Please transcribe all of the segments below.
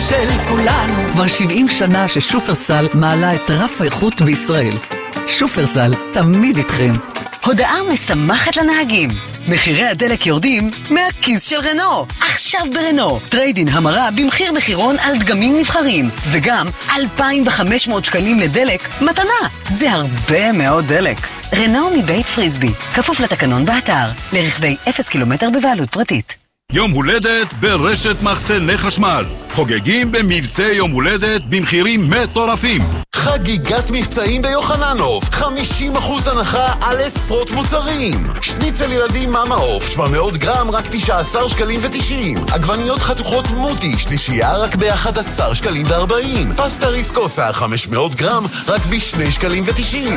של כולנו. כבר 70 שנה ששופרסל מעלה את רף האיכות בישראל. שופרסל, תמיד איתכם. הודעה משמחת לנהגים. מחירי הדלק יורדים מהכיס של רנו. עכשיו ברנו. טריידין המרה במחיר מחירון על דגמים נבחרים. וגם 2,500 שקלים לדלק מתנה. זה הרבה מאוד דלק. רנו מבית פריסבי. כפוף לתקנון באתר. לרכבי 0 קילומטר בבעלות פרטית. יום הולדת ברשת מחסני חשמל. חוגגים במבצע יום הולדת במחירים מטורפים. חגיגת מבצעים ביוחננוף, 50% הנחה על עשרות מוצרים. שניצל ילדים מאמה עוף, 700 גרם רק 19 שקלים ו90. עגבניות חתוכות מוטי, שלישייה רק ב-11 שקלים ו40. פסטה ריסקוסה, 500 גרם רק ב2 שקלים ו90.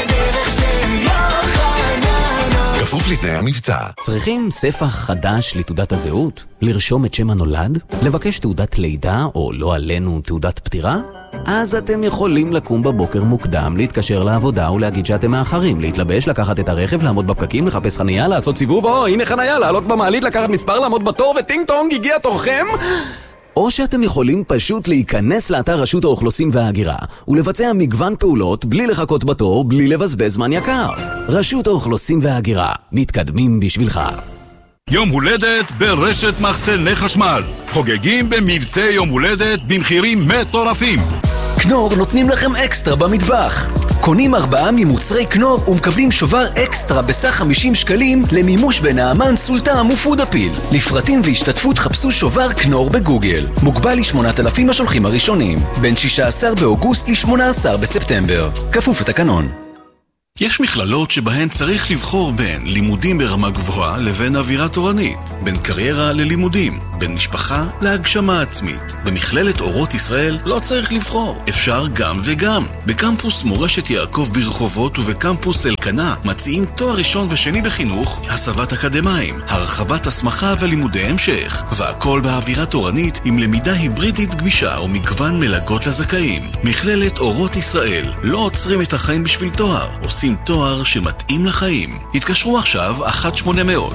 כפוף לתנאי המבצע. צריכים ספח חדש לתעודת הזהות? לרשום את שם הנולד? לבקש תעודת לידה או לא עלינו תעודת פטירה? אז אתם יכולים לקום בבוקר מוקדם, להתקשר לעבודה ולהגיד שאתם מאחרים, להתלבש, לקחת את הרכב, לעמוד בפקקים, לחפש חנייה, לעשות סיבוב, או הנה חנייה, לעלות במעלית, לקחת מספר, לעמוד בתור וטינג טונג, הגיע תורכם? או שאתם יכולים פשוט להיכנס לאתר רשות האוכלוסין וההגירה ולבצע מגוון פעולות בלי לחכות בתור, בלי לבזבז זמן יקר. רשות האוכלוסין וההגירה, מתקדמים בשבילך. יום הולדת ברשת מחסני חשמל. חוגגים במבצע יום הולדת במחירים מטורפים. כנור נותנים לכם אקסטרה במטבח. קונים 4 ממוצרי כנור ומקבלים שובר אקסטרה בסך 50 שקלים למימוש בנעמן, סולטם ופודאפיל. לפרטים והשתתפות חפשו שובר כנור בגוגל. מוגבל ל8,000 השולחים הראשונים. בין 16 באוגוסט ל18 בספטמבר. כפוף התקנון. יש מכללות שבהן צריך לבחור בין לימודים ברמה גבוהה לבין אווירה תורנית, בין קריירה ללימודים, בין משפחה להגשמה עצמית. במכללת אורות ישראל לא צריך לבחור, אפשר גם וגם. בקמפוס מורשת יעקב ברחובות ובקמפוס אלקנה מציעים תואר ראשון ושני בחינוך, הסבת אקדמיים, הרחבת הסמכה ולימודי המשך, והכל באווירה תורנית עם למידה היברידית גמישה ומגוון מלגות לזכאים. מכללת אורות ישראל, לא עוצרים את החיים בשביל תואר, עושים תואר שמתאים לחיים. התקשרו עכשיו 1-800-500-210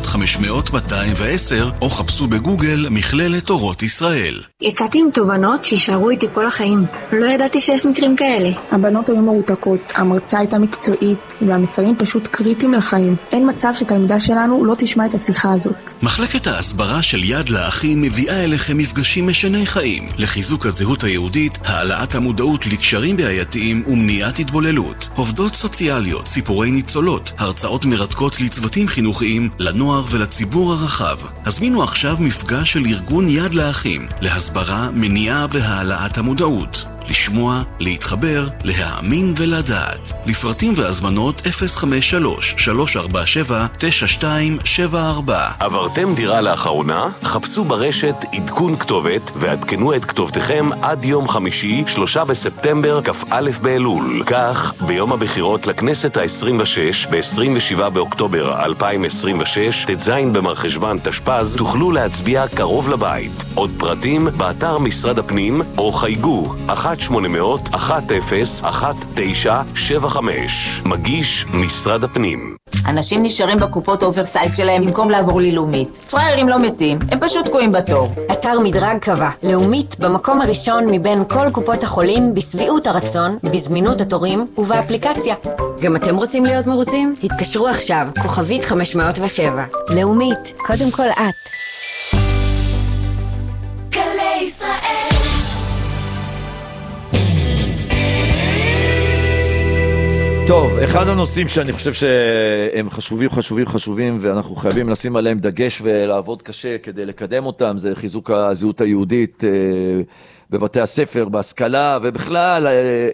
או חפשו בגוגל מכללת אורות ישראל. יצאתי עם תובנות שישארו איתי כל החיים. לא ידעתי שיש מקרים כאלה. הבנות היו מרותקות, המרצה הייתה מקצועית והמסרים פשוט קריטיים לחיים. אין מצב שתלמידה שלנו לא תשמע את השיחה הזאת. מחלקת ההסברה של יד לאחים מביאה אליכם מפגשים משני חיים לחיזוק הזהות היהודית, העלאת המודעות לקשרים בעייתיים ומניעת התבוללות. עובדות סוציאליות, סיפורי ניצולות, הרצאות מרתקות לצוותים חינוכיים, לנוער ולציבור הרחב. הזמינו עכשיו מפגש של ארגון יד לאחים להסברה, מניעה והעלאת המודעות. לשמוע, להתחבר, להאמין ולדעת. לפרטים והזמנות 053-347-9274. עברתם דירה לאחרונה? חפשו ברשת עדכון כתובת ועדכנו את כתובתכם עד יום חמישי 3 בספטמבר כ"א באלול. כך, ביום הבחירות לכנסת ה-26 ב-27 באוקטובר 2026 ט"ז במרחשוון תשפ"ז תוכלו להצביע קרוב לבית. עוד פרטים באתר משרד הפנים או חייגו 1-800-10-1975. מגיש משרד הפנים. אנשים נשארים בקופות אוברסייז שלהם במקום לעבור ללאומית. פריירים לא מתים, הם פשוט תקועים בתור. אתר מדרג קבע, לאומית במקום הראשון מבין כל קופות החולים בסביעות הרצון, בזמינות התורים ובאפליקציה. גם אתם רוצים להיות מרוצים? התקשרו עכשיו, כוכבית 507. לאומית, קודם כל את. גלי ישראל. טוב, אחד הנושאים שאני חושב שהם חשובים ואנחנו חייבים לשים עליהם דגש ולעבוד קשה כדי לקדם אותם, זה חיזוק הזהות היהודית בבתי הספר, בהשכלה ובכלל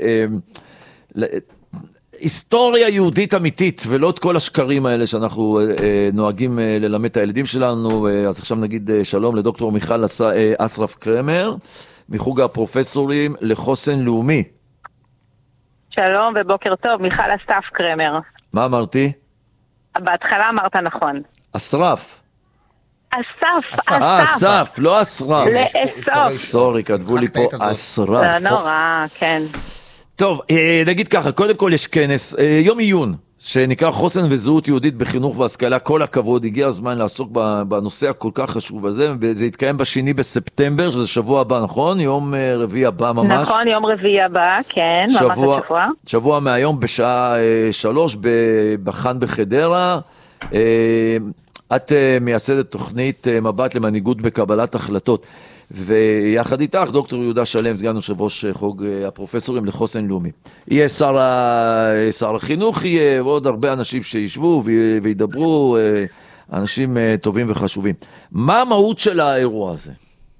היסטוריה יהודית אמיתית ולא את כל השקרים האלה שאנחנו נוהגים ללמד את הילדים שלנו. אז עכשיו נגיד שלום לדוקטור מיכל אסרף קרמר מחוג הפרופסורים לחוסן לאומי. שלום ובוקר טוב, מיכל אסרף קרמר. מה אמרתי? בהתחלה אמרת נכון. אסרף. אסף. אסף, לא אסרף. לאסוף. סורי, כתבו לי פה אסרף. זה נורא, כן. טוב, נגיד ככה, קודם כל יש כנס, יום עיון, שנקרא חוסן וזהות יהודית בחינוך והשכלה. כל הכבוד, הגיע הזמן לעסוק בנושא הכל כך חשוב הזה, וזה יתקיים ב2 בספטמבר, שזה שבוע הבא, נכון? יום רביעי הבא ממש. נכון, יום רביעי הבא, כן, ממש השבוע. שבוע מהיום בשעה 3 בחן בחדרה. את מייסדת תוכנית מבט למנהיגות בקבלת החלטות, ויחד איתך דוקטור יהודה שלם, סגן יושב ראש חוג הפרופסורים לחוסן לאומי. יהיה שר החינוך, יהיה ועוד הרבה אנשים שישבו וידברו, אנשים טובים וחשובים. מה המהות של האירוע הזה?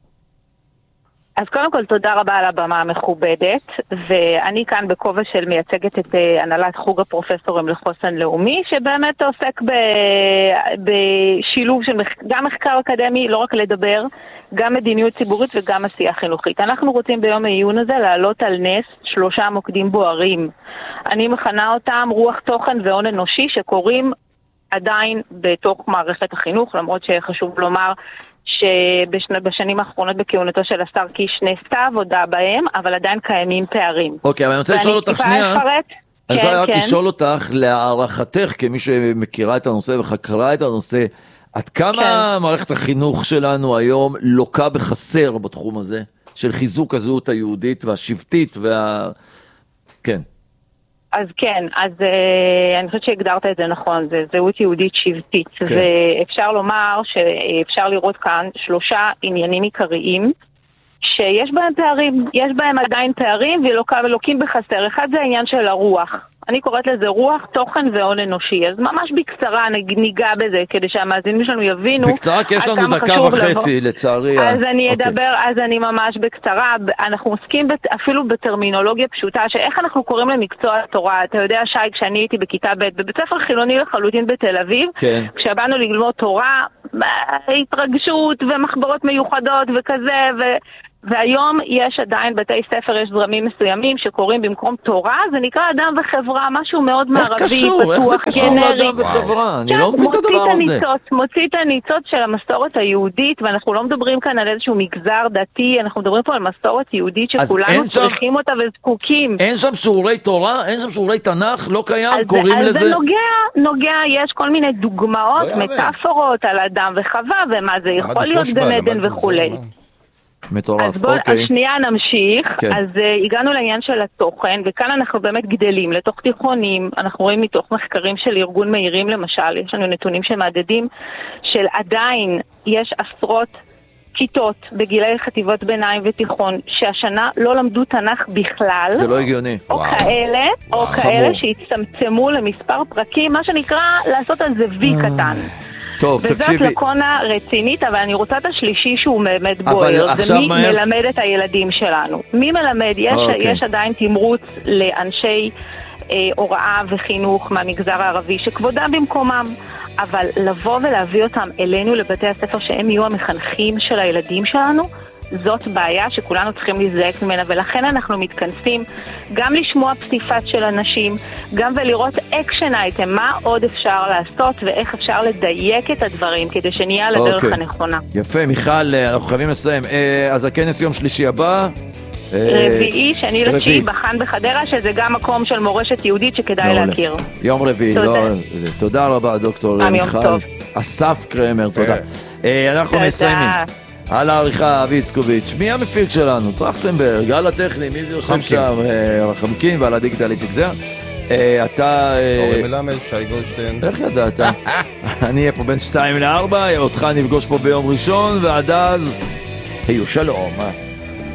אז קודם כל תודה רבה על הבמה המכובדת, ואני כאן בכובע של מייצגת את הנהלת חוג הפרופסורים לחוסן לאומי, שבאמת עוסק בשילוב של גם מחקר אקדמי, לא רק לדבר, גם מדיניות ציבורית וגם עשייה חינוכית. אנחנו רוצים ביום העיון הזה לעלות על נס 3 מוקדים בוערים. אני מכנה אותם רוח תוכן והון אנושי שקוראים עדיין בתוך מערכת החינוך, למרות שחשוב לומר שבשנים האחרונות בכהונתו של השר קיש נעשתה עבודה בהם, אבל עדיין קיימים פערים. אוקיי, אבל אני רוצה לשאול אותך שנייה. אני רוצה רק לשאול אותך, להערכתך, כמי שמכירה את הנושא וחקרה את הנושא, עד כמה מערכת החינוך שלנו היום לוקה בחסר בתחום הזה, של חיזוק הזהות היהודית והשבטית כן. אז כן, אז אני חושבת שהגדרת את זה נכון, זה זהות יהודית שבטית, כן. ואפשר לומר שאפשר לראות כאן 3 עניינים עיקריים, שיש בהם פערים, יש בהם עדיין פערים ולוקים בחסר. אחד זה העניין של הרוח, אני קוראת לזה רוח, תוכן והון אנושי, אז ממש בקצרה ניגע בזה, כדי שהמאזינים שלנו יבינו. בקצרה, כי יש לנו דקה וחצי, לצערי. אז אני אדבר, אז אני ממש בקצרה, אנחנו עוסקים אפילו בטרמינולוגיה פשוטה, שאיך אנחנו קוראים למקצוע התורה. אתה יודע, שי, כשאני הייתי בכיתה ב' בבית ספר חילוני לחלוטין בתל אביב, כשבאנו ללמוד תורה, התרגשות ומחברות מיוחדות וכזה, והיום יש עדיין בתי ספר, יש זרמים מסוימים שקוראים במקום תורה, זה נקרא אדם וחברה, משהו מאוד מערבי, פתוח, גנרי. איך זה קשור לאדם וחברה? אני לא מבין את הדבר הזה. מוציא את הניצוץ של המסורת היהודית, ואנחנו לא מדברים כאן על איזשהו מגזר דתי, אנחנו מדברים פה על מסורת יהודית שכולנו צריכים אותה וזקוקים. אין שם שיעורי תורה? אין שם שיעורי תנ"ך? לא קיים? קוראים לזה? אז זה נוגע, יש כל מיני דוגמאות, מטאפורות על אדם וחווה, ומה זה יכול להיות גן עדן וכולי. מטורף, אז בואו השנייה נמשיך, כן. אז הגענו לעניין של התוכן, וכאן אנחנו באמת גדלים לתוך תיכונים, אנחנו רואים מתוך מחקרים של ארגון מהירים למשל, יש לנו נתונים שמעדדים של עדיין יש עשרות כיתות בגילי חטיבות ביניים ותיכון, שהשנה לא למדו תנ"ך בכלל. זה לא הגיוני. או כאלה שהצטמצמו למספר פרקים, מה שנקרא לעשות על זה וי קטן. טוב, תקשיבי. וזאת לקונה רצינית, אבל אני רוצה את השלישי שהוא באמת בוער, זה מי מלמד את הילדים שלנו. מי מלמד? יש עדיין תמרוץ לאנשי הוראה וחינוך מהמגזר הערבי שכבודם במקומם, אבל לבוא ולהביא אותם אלינו לבתי הספר שהם יהיו המחנכים של הילדים שלנו, זאת בעיה שכולנו צריכים להזדעק ממנה, ולכן אנחנו מתכנסים גם לשמוע פסיפס של אנשים, גם ולראות אקשן אייטם, מה עוד אפשר לעשות ואיך אפשר לדייק את הדברים כדי שנהיה על הדרך הנכונה. יפה, מיכל, אנחנו חייבים לסיים. אז הכנס יום שלישי הבא? רביעי, שני לתשיעי, בחן בחדרה, שזה גם מקום של מורשת יהודית שכדאי להכיר. יום רביעי, תודה רבה דוקטור מיכל. אסף קרמר, תודה. אנחנו מסיימים. על העריכה אבי יצקוביץ'. מי המפיק שלנו? טרכטנברג, על הטכני, מי זה יושב שם? רחמקין, ועל הדיגיטל איציק זר. אתה... אורי מלמד, שי גולדשטיין. איך ידעת? אני אהיה פה בין 2 ל-4, אותך נפגוש פה ביום ראשון, ועד אז, היו שלום.